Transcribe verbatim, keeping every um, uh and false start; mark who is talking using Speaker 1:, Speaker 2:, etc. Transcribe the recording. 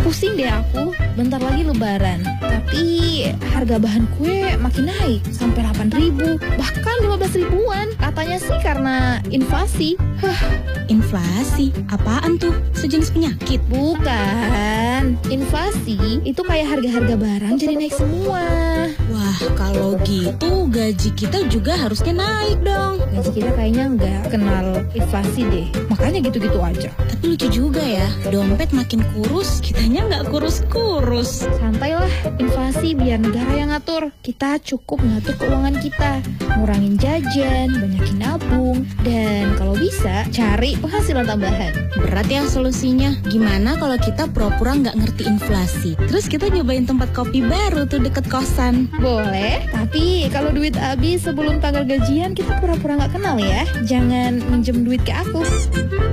Speaker 1: Pusing deh aku, bentar lagi lebaran. Tapi harga bahan kue makin naik sampai delapan ribu, bahkan lima belas ribuan. Katanya sih karena inflasi. Hah,
Speaker 2: Inflasi? Apaan tuh? Sejenis penyakit?
Speaker 1: bukan. Inflasi itu kayak harga-harga barang jadi naik semua.
Speaker 2: Wah, kalau gitu gaji kita juga harusnya naik dong.
Speaker 1: Gaji kita kayaknya nggak kenal inflasi deh. Makanya gitu-gitu aja.
Speaker 2: Tapi lucu juga ya, dompet makin kurus, kitanya nggak kurus-kurus.
Speaker 1: Santai lah, inflasi biar negara yang ngatur. Kita cukup ngatur keuangan kita. Ngurangin jajan, banyakin nabung, dan kalau bisa cari penghasilan tambahan.
Speaker 2: Berat ya solusinya. Gimana kalau kita pura-pura nggak ngerti inflasi? Terus kita nyobain tempat kopi baru tuh deket kosan.
Speaker 1: Boleh, tapi kalau duit habis sebelum tanggal gajian kita pura-pura nggak kenal ya. Jangan minjem duit ke aku.